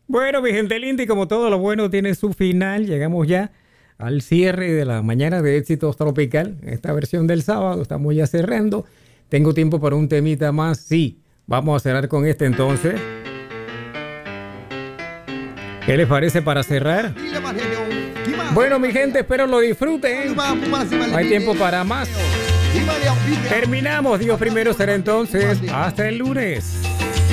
Bueno, mi gente linda, y como todo lo bueno tiene su final, llegamos ya al cierre de la mañana de Éxitos Tropical. Esta versión del sábado, estamos ya cerrando. ¿Tengo tiempo para un temita más? Sí. Vamos a cerrar con este entonces. ¿Qué les parece para cerrar? Bueno, mi gente, espero lo disfruten. No hay tiempo para más. Terminamos. Dios primero será entonces. Hasta el lunes.